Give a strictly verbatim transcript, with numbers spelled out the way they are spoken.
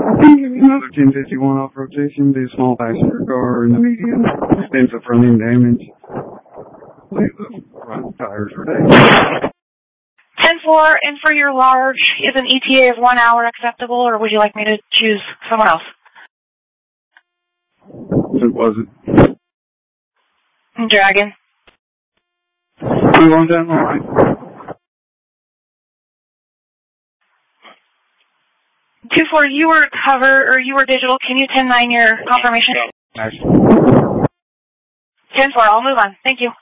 Another ten fifty-one off rotation, be a small passenger car in the median, extensive front end damage. Leave the front tires are dead. ten four, and for your large, is an E T A of one hour acceptable, or would you like me to choose someone else? It wasn't. Dragon. Move on down the line. two four, you were cover, or you were digital. Can you ten nine your confirmation? Nice. ten four, I'll move on. Thank you.